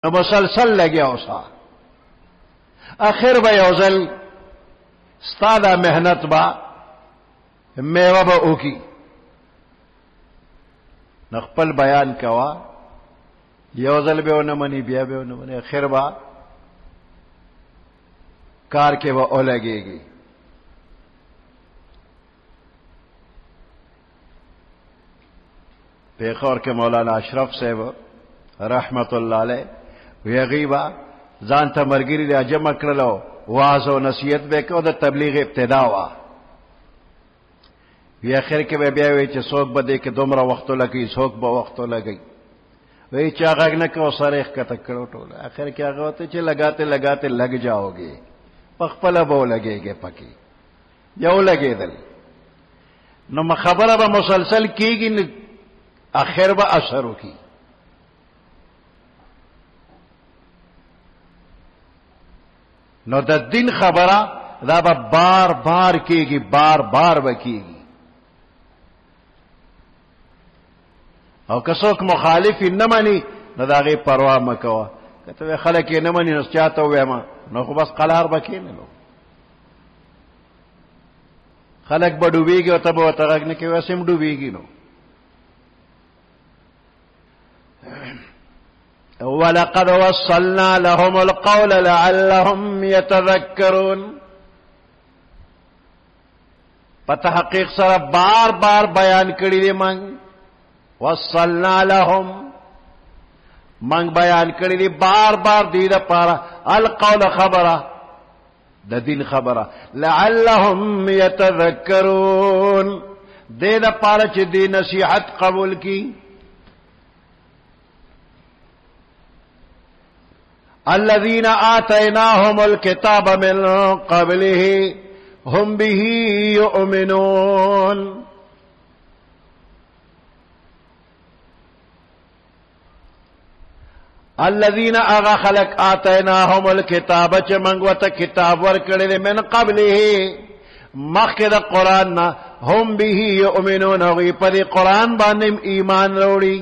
نو مسلسل لګیا اوسه اخر به یو ځل ستا دا محنت با میوه به وکي نو خپل بیان کوا یو ځل به ونه مني بیا به ونه مني اخر به کار کې به ولګېږي پیښور کې مولانا اشرف صاحب رحمت الله علیه وی غیبا ځان ته مرګری را جمع کړلو واعظ او نصیحت به کو د تبلیغ ابتدا وا وی اخر کې به بیا وی چې څوک به دې کې دومره وخت لګي څوک به وخت لګي وی چا غږ نه کو سره کته کړو ټول اخر کې هغه ته چې لگاتے لگاتے لگ جاؤگے پخپل به لګيږي پکې یو لګېدل نو خبره به مسلسل کیږي اخر به اثر وکي نو د دین خبره دا به بار بار کیږي بار بار به کیږي او که څوک مخالف نه مانی نو دا غي پروا مکوه کته خلک نه مانی نو چاته وایم نو خو بس قلار بکینه نو خلک به ډوبېږي او ته به ورته غږ نه کوې وسې هم ډوبېږي نو ولقد وصلنا لهم القول لعلهم يتذكرون په تحقیق سره بار بار بیان کړی دی من وصلنا لهم من بیان کړی دی بار بار دی د پاره القول خبره د دین خبره لعلهم يتذكرون دې د پاره چې دی نصیحت قبول کی الذين آتيناهم الكتاب من قبله هم به يؤمنون الذين اغا خلق آتيناهم الكتاب چه منگوتا کتاب ورکڑی من قبله مخد قرآن هم به يؤمنون وغی پدی قرآن بانم ایمان روڑی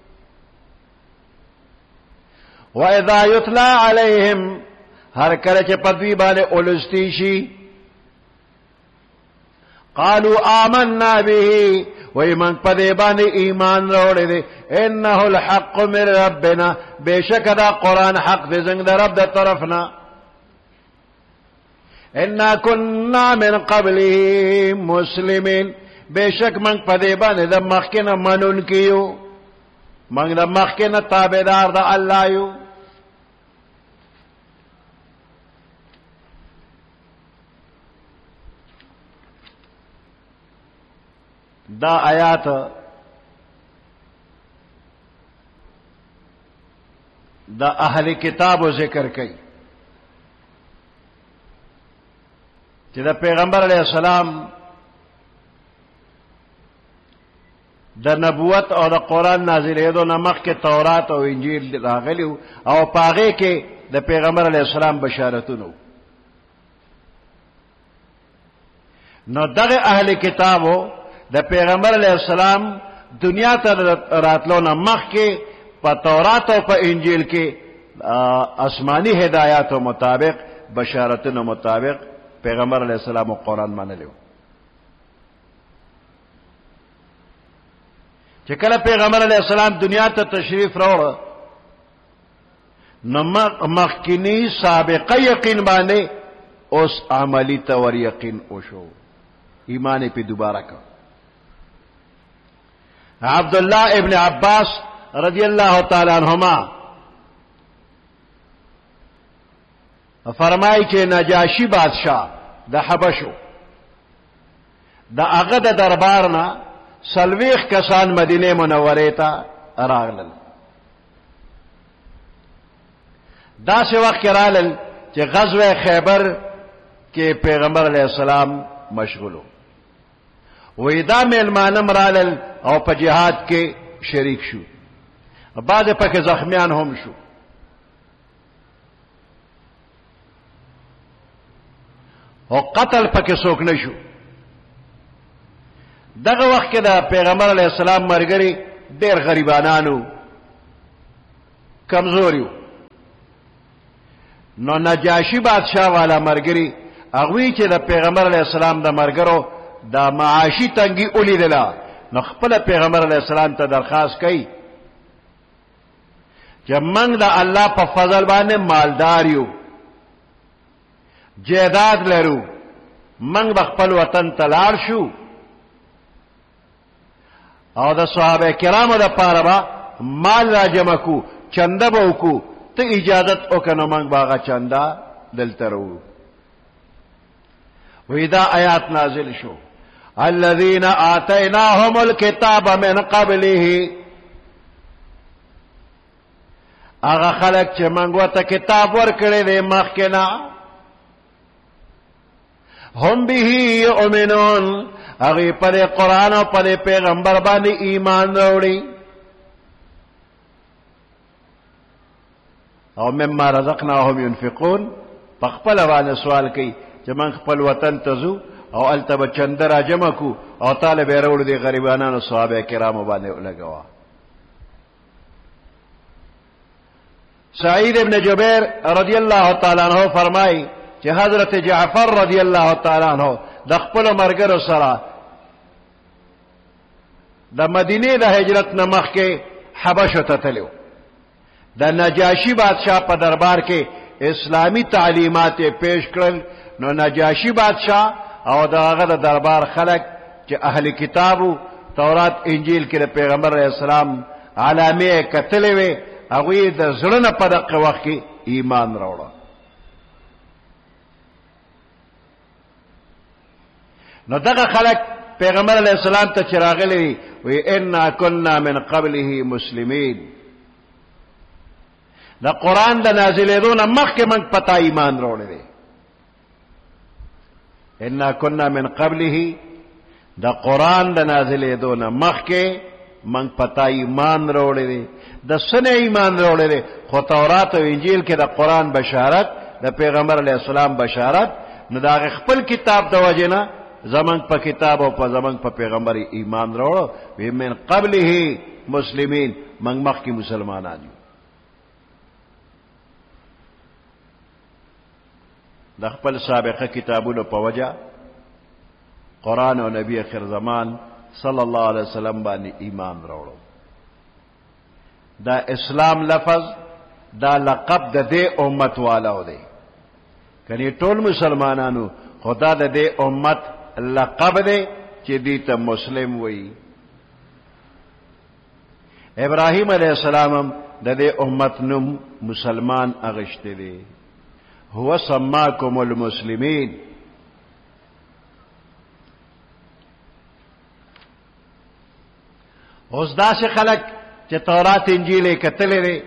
وَإِذَا يُتْلَى عَلَيْهِمْ ہر کله چې پدوی باندې اولستی شي قالوا آمنا به وَإِمَنْ پدې باندې ایمان راوړی دی انه الحق من ربنا بشک دا قرآن حق دی زنګ د رب د طرفنا انا كنا من قبله مسلمين بشک من پدې باندې د مخکنه منون کیو من د مخکنه تابعدار د الله یو دا آیات دا اهل کتابو ذکر کئی چې دا پیغمبر علیہ السلام د نبوت او د قرآن نازلېدو نه مخکې تورات او انجیل راغلی او پاغې کې د پیغمبر علیہ السلام بشارتونه نو دغه اهل کتابو د پیغمبر علیہ السلام دنیا ته راتلو نه مخکې په تورات او په انجیل کې آسمانی هدایاتو مطابق بشارتونو مطابق پیغمبر علیہ السلام قرآن منلو چې کله پیغمبر علیہ السلام دنیا ته تشریف راوړ نو مخکینی سابقه یقین باندې اوس عملی تور یقین وشو ایمان په دوباره کړ عبداللہ ابن عباس رضی اللہ تعالی عنہما فرمائی کہ نجاشی بادشاہ دا حبشو دا هغه د دربارنا سلویخ کسان مدینه منوره ته راغلل دا سه وخت رالل چې غزوه خیبر کې پیغمبر علیہ السلام مشغولو وې دا میلمانم رالل او په جهاد کې شریک شو بعد پکې زخمیان هم شو او قتل پکې څوک نه شو دغه وخت کې د پیغمبر علیہ السلام مرګري ډېر غریبانانو کمزوریو نو نجاشی بادشاہ والا مرګري هغوی چې د پیغمبر علیه السلام د مرګرو د معاشي تنګي ولیدله نو خپل پیغمبر علیه السلام ته درخواست کوي چې موږ د الله په فضل باندې مالدار یو جیداد لرو موږ به خپل وطن ته لاړ شو او د صحابه کرامو دپاره به مال را جمع کو چنده به وکړو ته اجازت وکړه نو موږ به هغه چنده دلته راوړو وی دا آیات نازل شو الذين آتيناهم الكتاب من قبله هغه خلق چې موږ ورته کتاب ورکړی دی مخکې نه هم به یؤمنون هغوی پر قرآن او پر پیغمبر باندې ایمان راوړي او مما رزقناهم ينفقون په خپله باندې سوال کوي چې موږ خپل وطن ته ځو او هلته به چنده را جمع کو او تاله به یې راوړو دې غریبانانو صحابه کرامو باندې ولګوه سعید ابن جبیر رضی الله تعالی عنہ فرمای چې حضرت جعفر رضی الله تعالی عنہ د خپل مرګرو سره د مدینه د هجرت نه مخکې حبشو ته تلو د نجاشی بادشاہ په دربار کې اسلامی تعلیمات پیش کړل نو نجاشی بادشاہ او دغه د دربار خلق چې اهل کتابو تورات انجیل کې د پیغمبر علیه السلام علامه کتلې وي هغوی د زړه نه په دغه وخت کې ایمان راوړه نو دغه خلق پیغمبر علیه السلام ته چې راغلي وی انا كنا من قبله مسلمین د قرآن د نازلېدو نه مخکې موږ پتا ایمان راوړی دی انا كنا من قبله د قرآن د نازلېدو نه مخکې موږ پتا ایمان راوړی دی د سنه ایمان راوړی دی خو تورات او انجیل کې د قرآن بشارت د پیغمبر علیه السلام بشارت نو د هغې خپل کتاب د وجې نه زمونږ په کتاب او په زمونږ په پیغمبر ایمان راوړو وی من قبله مسلمین موږ مخکې مسلمانان یو د خپل سابقه کتابونو په وجه قرآن او نبی اخر زمان صلی الله علیه وسلم باندې ایمان راوړو دا اسلام لفظ دا لقب د دې امت والاو دی کني ټول مسلمانانو خدا د دې امت لقب دی چې دې ته مسلم وایي ابراهیم علیه السلام د دې امت نوم مسلمان اغشته دی هو سماکم المسلمین اوس داسې خلک چې تورات انجیل یې کتلی دی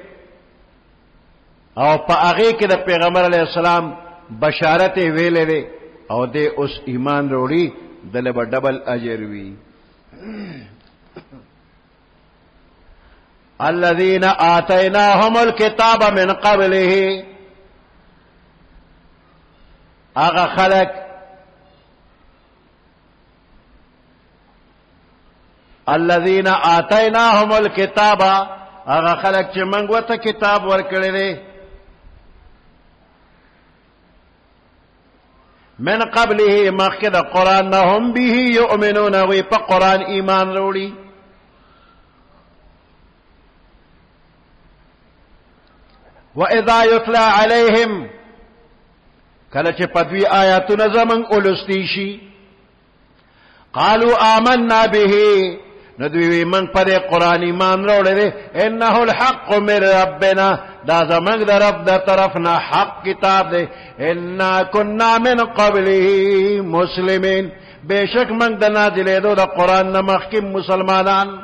او په هغې کې د پیغمبر علیه السلام بشارت یې ویلی دی او دی اوس ایمان روړي دله به ډبل اجر وي الذين آتيناهم الكتاب من قبله هغه خلق الذين آتيناهم الكتاب هغه خلق چې موږ ورته کتاب ورکړی دی من قبله مخکې د قرآن نه هم به یؤمنون وی په قرآن ایمان وروړي واذا يتلى عليهم کله چې په دوی آیاتونه زمونږ اولستی شي قالوا آمنا به نو دوی وی موږ په دې قرآن ایمان راوړی دی انه الحق من ربنا دا زمونږ د رب د طرف نه حق کتاب دی انا كنا من قبله مسلمین بېشک موږ د نازلېدو د قرآن نه مخکې مسلمانان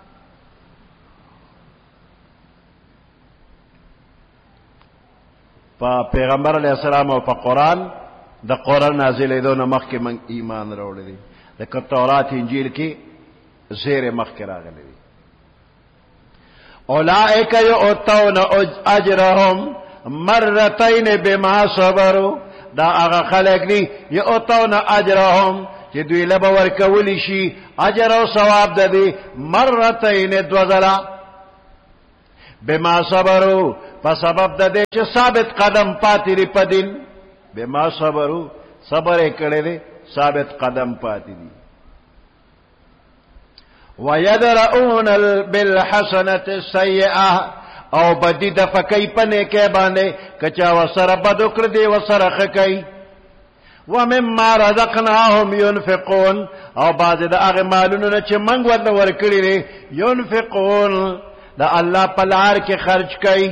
په پیغمبر علیه السلام او په قرآن د قرآن نازلېدو نه مخکې موږ ایمان راوړی دی لکه تورات انجیل کې زیر مخکې راغلی دی اولئک یؤتون اجرهم مرتين بما صبروا دا هغه خلک دي یؤتون اجرهم چې دوی له به ورکولی شي اجر او ثواب د دې مرتين دو ځله بما صبروا فسبب د دې چې ثابت قدم پاتې لري په دین بما صبروا صبر کړي دي ثابت قدم پاتې دي ويدرؤون بالحسنه السيئه او بدی د فکای پنه کې باندې کچا وسره بد کړ دی وسره خکای ومما رزقناهم ينفقون او بعض د هغه مالونو چې منګ ورته ورکړي دي ينفقون دا الله په لار کې خرج کوي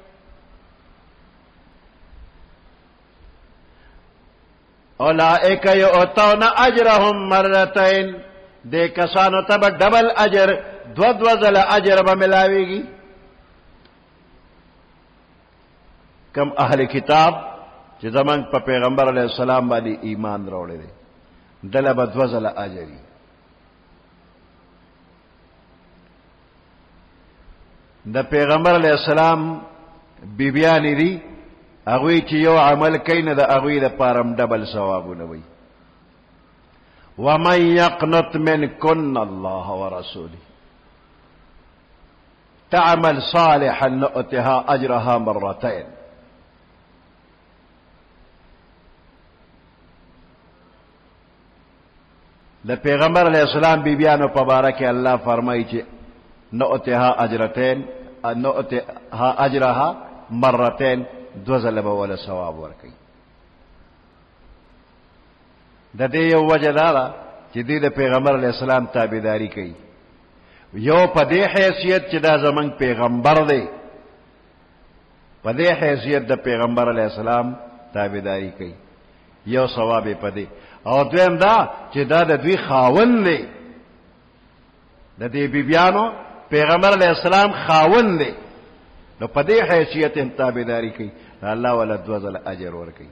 اولئک یؤتون اجرهم مرتين دې کسانو ته ډبل اجر دو ځله اجر به ملاويږي کم اهل کتاب چې زمنګ په پیغمبر علیه السلام باندې ایمان راوړی دی دله به دو ځله اجر د پیغمبر علیه السلام بیبیانی دي هغوی چې یو عمل کوي نه د هغوی دپاره ډبل ثوابونه وي ومن یقنط منکن الله ورسوله تعمل صالحا نؤتها اجرها مرتين د پیغمبر علیه السلام بیبیانو په باره کې الله فرمایي چې نؤتها اجرها مرتين دو ځله به ولا ثواب ورکړي د دې یو وجه دا ده چې دوی د پیغمبر علیه السلام تابعداري کوي یو په دې حیثیت چې دا زمونږ پیغمبر دی په دې حیثیت د پیغمبر علیه السلام تابعداري کوي یو ثواب یې په دې او دویم دا چې دا د دوی خاوند دی د دې بیبیانو پیغمبر علیه السلام خاوند دی نو په دې حیثیت هم تابعداري کوي الله ولا دو ځله اجر ورکوي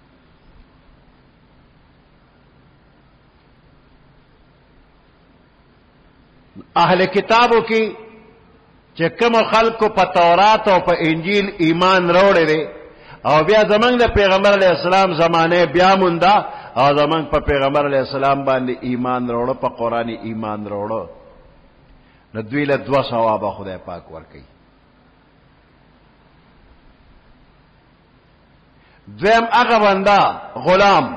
اهل کتابو کې چې کوم خلکو په تورات او په انجیل ایمان راوړی دی او بیا زمونږ د پیغمبر علیه السلام زمانه بیا مونده او زمونږ په پیغمبر علیه السلام باندې ایمان راوړو په قرآن ایمان راوړو نو دوی له دو ثوابه خدای پاک ورکوي دویم هغه بنده غلام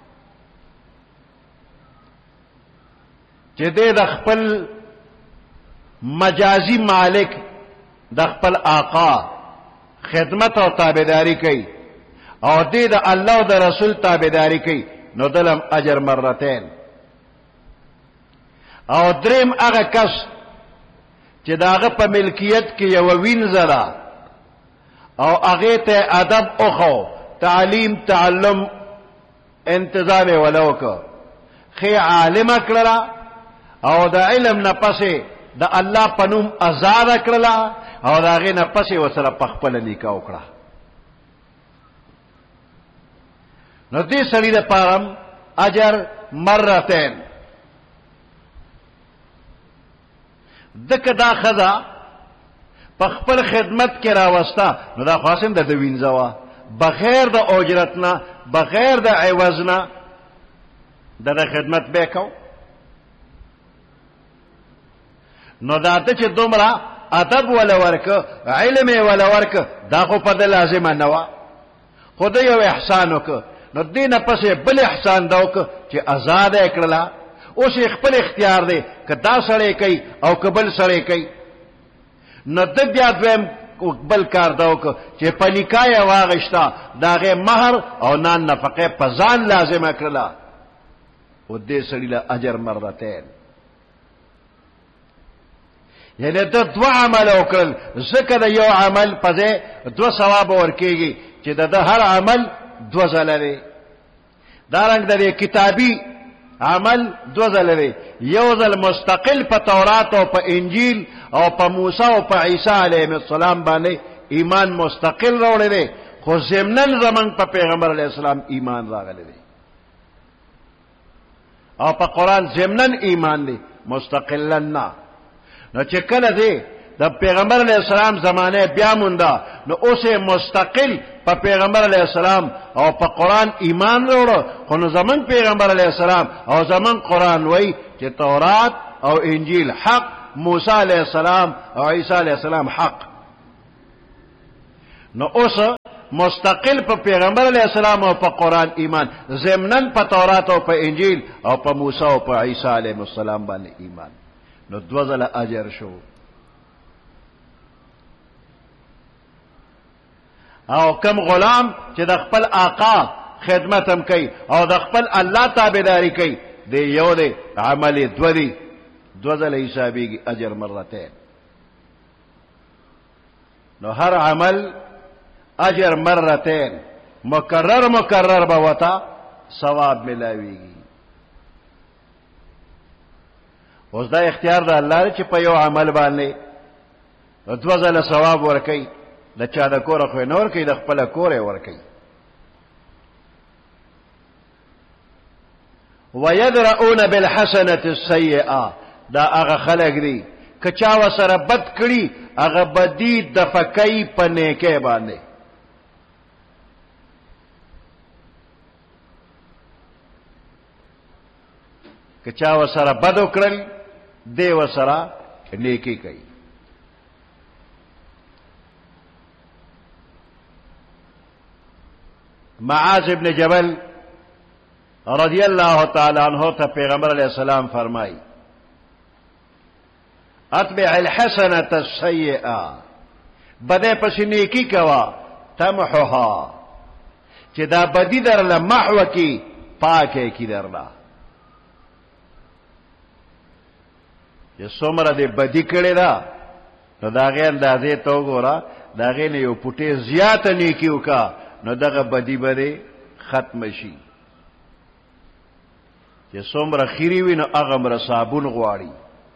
چې د خپل مجازي مالک د خپل آقا خدمت او تابعداري کوي او د الله او د رسول تابعداري کوي نو دلم اجر مرتين او دریم هغه کس چې داغه په ملکیت کې یو وینځره او هغه ته ادب اوخو تعلیم تعلم انتظام ولوک خی عالم کړه او د علم نه پسې د الله پنوم آزاد کړه او داغه نه پسې وسره پخپل نکاح وکړه نو دې سړي د پارم اجر مرتين دک دا خدا پخپل خدمت کې راوستا نو دا خاصم د وینځوا بغیر د اجرت نه بغیر د عوض نه د خدمت وکاو نو دا ته چې دومره ادب ولا ورک علم ولا ورک دا خو په لازم نه و خدای یو احسان وک نو دینه پسې بل احسان دا وک چې آزاد کړلا اوس خپل اختیار دی که دا سړی کوي او قبل سړی کوي نو د بیا دویم بل کار دا وک چې په نکاح واغشتا داغه مہر او نان نفقه په ځان لازم کړلا او دې سړی له اجر مرتين یعنی د دو عمل وکړل ځکه د یو عمل په ځای دو ثواب ورکېږي چې د هر عمل دو ځله دی دارنګ د کتابي عمل دو ځله دی یو ځل مستقل په تورات او په انجیل او په موسی او په عیسی علیه السلام باندې ایمان مستقل راوړی دی خو ضمنن زمون په پیغمبر علیه السلام ایمان راغلی دی او په قرآن ضمنن ایمان دی مستقلا نه نو چې کله دی د پیغمبر علیه السلام زمانه بیا مونده نو اوسه مستقل په پیغمبر علیه السلام او په قرآن ایمان وروړو خو نو زمون پیغمبر علیه السلام او زمون قرآن وای چې تورات او انجیل حق موسی علیه السلام او عیسی علیه السلام حق نو اوس مستقل په پیغمبر علیہ السلام او په قرآن ایمان، ضمنن په تورات او په انجیل او په موسی او په عیسی علیہ السلام باندې ایمان، نو دو ځله اجر شو. او کم غلام چې د خپل آقا خدمت هم کوي او د خپل الله تابعداري کوي، دی یو دی عمل دو ځله حسابېږي اجر مرتين. نو هر عمل اجر مرتين مکرر به وتا ثواب ملاویږي. اوس دا اختیار د الله چې په یو عمل باندې دو ځله ثواب ورکوي، د چا د کوره خو نه ورکوي، د خپله کور یې ورکوي. ويدرؤون بالحسنة السيئة، دا هغه خلق دي که چا وسره بد کړي هغه بدی د فکای په نیکه باندې. که چا وسره بد وکړل دی وسره نیکی کوي. معاذ ابن جبل رضی اللہ تعالی عنہ تا پیغمبر علیہ السلام فرمائی اتبع الحسنة السیئة، بدے پس نیکی کوا تمحوها، چی دا بدی در لمحو کی پاکے کی در لا. چی سمر دے بدی کڑی دا نو داغی اندازے تو گورا داغی نے یو پوٹے زیادت نیکیو کا نو داغ بدی بدے ختم شي. چې څومره خیری وي نو هغه مره صابون غواړي.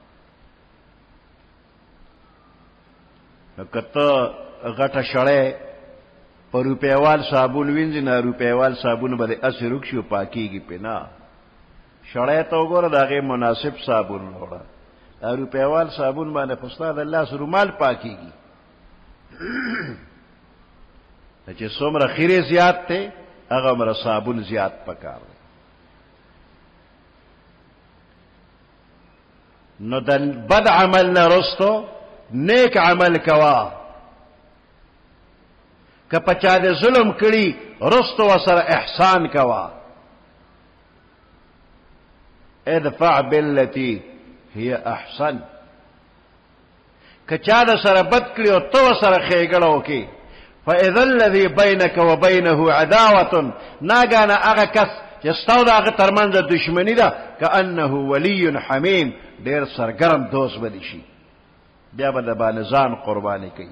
نو کته غټه شړې په روپیوال صابون وینځي نه، روپیوال صابون به اسې رکشي او پاکیږي په نه. شړې ته وګوره د هغې مناسب صابون وړه، دا روپیوال صابون باندې خو ستا د لاس رومال پاکیږي. چې څومره خیری زیات دی هغه مره صابون زیات پکار دی. نو د بد عمل نه رستو نیک عمل کوا. که پچا د ظلم کړي رستو وسره احسان کوا. ادفع بالتي هي احسن. که چا د سره بد کړي او تو سره ښېګړه وکړي فاذا الذي بينك وبينه عداوه، ناګانه هغه کس چې ستاسو د هغه ترمنځ دشمنی ده کأنه ولي حمیم، ډیر سرګرم دوست بدی شي، بیا به د باندې ځان قرباني کوي.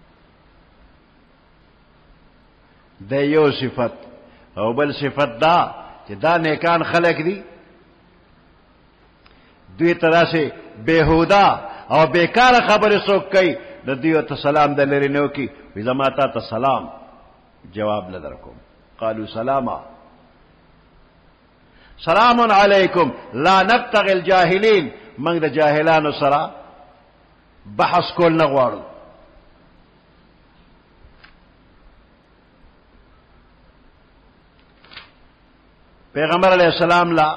د یو صفت او بل صفت دا چې دا نیکان خلق دي دوی تراسه بهودا او بیکار خبره څوک کوي د دوی ته سلام د لري نو کی وی زما ته سلام جواب لدر کوم. قالوا سلاما سلام علیکم لا نبتغي الجاهلین، منگ دا جاہلانو سرا بحث کول نغوارو. پیغمبر علیہ السلام لا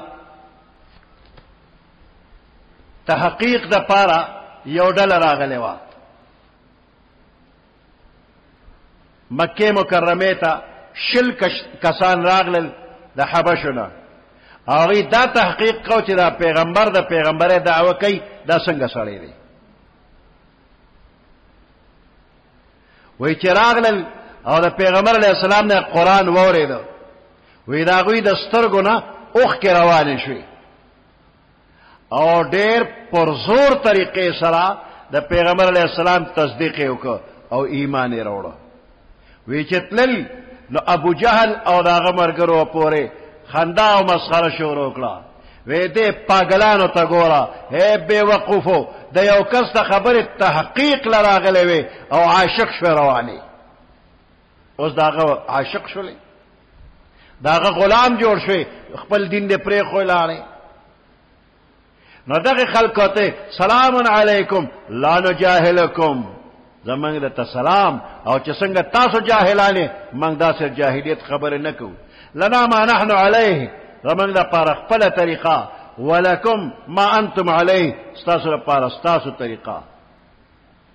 تحقیق دا پارا یو ڈل راغلے وا. مکہ مکرمے تا شل کسان راغلل دا حبشنا، هغه دا تحقیق کو چې دا پیغمبر د پیغمبره دعوه کوي دا څنګه سړی دی. وی چې راغلل او د پیغمبر علیه السلام نه قرآن واورېده، وی د هغوی د سترګو نه اوښکې روانې شوې او ډېر پرزور طریقې سره د پیغمبر علیه السلام تصدیق یې وکړ او ایمان یې راوړه. وی چې تلل نو ابو جهل او د هغه ملګرو پورې خندا او مسخره شروع کړه. وې دې پاگلانو ته ګوره، اے بے وقوفو، د یو کس ته خبره تحقیق لراغلې وي او عاشق شو رواني. اوس داغه عاشق شولې، داغه غلام جوړ شوی، خپل دین دې پرې خو لاړې. نو دغه خلکو ته سلام علیکم لا نجاهلکم، زمونږ د سلام او چې څنګه تاسو جاهلانه موږ داسې جاهلیت خبره نه کوو. لنا ما نحن عليه، زمونږ د پاره خپله طریقه، ولکم ما انتم علیه، ستاسو لپاره ستاسو طریقه.